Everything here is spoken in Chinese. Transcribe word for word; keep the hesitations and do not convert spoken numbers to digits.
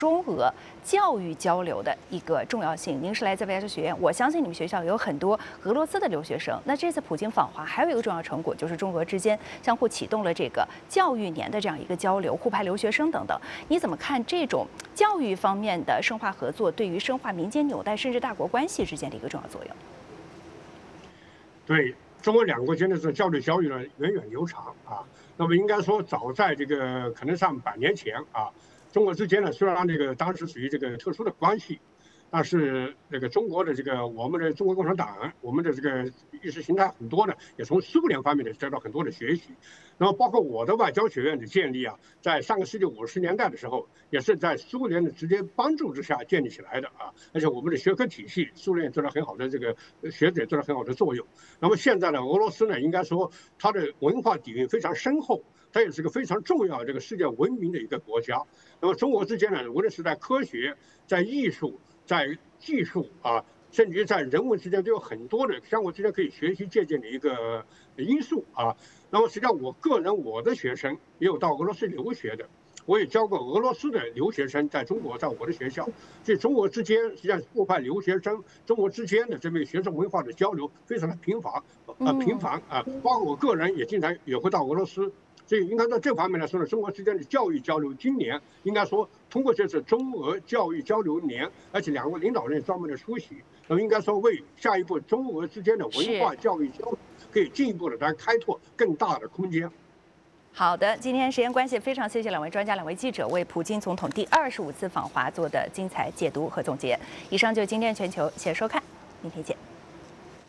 中俄教育交流的一个重要性。您是来自外交学院，我相信你们学校有很多俄罗斯的留学生。那这次普京访华还有一个重要成果，就是中俄之间相互启动了这个教育年的这样一个交流，互派留学生等等。你怎么看这种教育方面的深化合作，对于深化民间纽带甚至大国关系之间的一个重要作用？ 对。 中俄两国间的这教育交流呢，源远流长啊。那么应该说，早在这个可能上百年前啊，中俄之间呢，虽然这个当时属于这个特殊的关系，但是这个中国的这个我们的中国共产党，我们的这个意识形态很多呢，也从苏联方面的得到很多的学习。那么包括我的外交学院的建立啊，在上个世纪五十年代的时候，也是在苏联的直接帮助之下建立起来的啊。而且我们的学科体系，苏联做了很好的这个学者做了很好的作用。那么现在呢，俄罗斯呢，应该说它的文化底蕴非常深厚，它也是个非常重要这个世界闻名的一个国家。那么中国之间呢，无论是在科学、在艺术、在技术啊，甚至于在人文之间，都有很多的相互之间可以学习借鉴的一个因素啊。那么实际上，我个人我的学生也有到俄罗斯留学的。 我也教过俄罗斯的留学生，在中国，在我的学校，所以中国之间实际上互派留学生，中国之间的这么学生文化的交流非常的频繁，啊频繁啊，包括我个人也经常也会到俄罗斯，所以应该在这方面来说呢，中国之间的教育交流，今年应该说通过这次中俄教育交流年，而且两国领导人专门的出席，那么应该说为下一步中俄之间的文化教育交流可以进一步的来开拓更大的空间。 好的，今天时间关系，非常谢谢两位专家、两位记者为普京总统第二十五次访华做的精彩解读和总结。以上就是今天全球，谢谢收看，明天见。